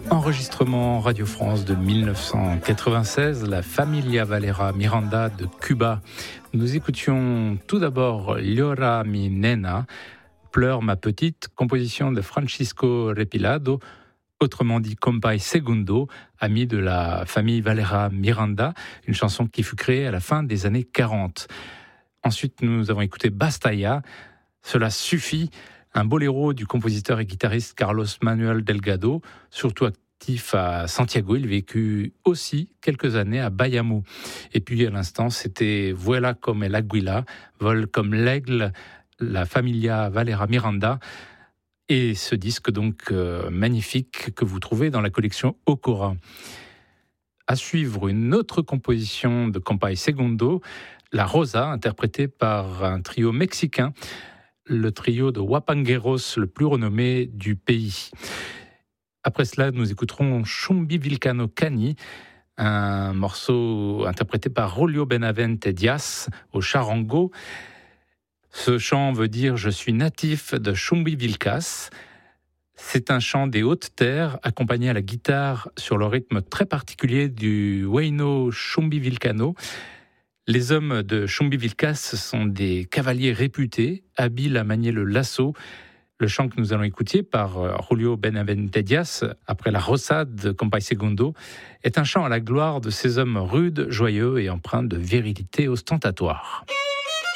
Enregistrement Radio France de 1996, la Familia Valera Miranda de Cuba. Nous écoutions tout d'abord Llora mi nena, Pleure ma petite, composition de Francisco Repilado, autrement dit Compay Segundo, ami de la famille Valera Miranda, une chanson qui fut créée à la fin des années 40. Ensuite, nous avons écouté Basta Ya, Cela suffit, un boléro du compositeur et guitariste Carlos Manuel Delgado, surtout actif à Santiago. Il vécut aussi quelques années à Bayamo. Et puis à l'instant, c'était Vuela comme el águila, Vole comme l'aigle, la Familia Valera Miranda. Et ce disque donc magnifique que vous trouvez dans la collection Okora. À suivre une autre composition de Compay Segundo, La Rosa, interprétée par un trio mexicain, le trio de huapangueros le plus renommé du pays. Après cela, nous écouterons Chumbi Vilcano Cani, un morceau interprété par Julio Benavente Diaz au charango. Ce chant veut dire « Je suis natif de Chumbi Vilcas ». C'est un chant des hautes terres accompagné à la guitare sur le rythme très particulier du huayno Chumbi Vilcano. Les hommes de Chumbi Vilcas sont des cavaliers réputés, habiles à manier le lasso. Le chant que nous allons écouter par Julio Benavente Diaz, après la Rosa de Compay Segundo, est un chant à la gloire de ces hommes rudes, joyeux et empreints de virilité ostentatoire.